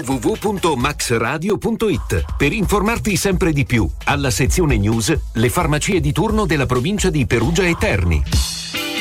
www.maxradio.it per informarti sempre di più. Alla sezione news, le farmacie di turno della provincia di Perugia e Terni.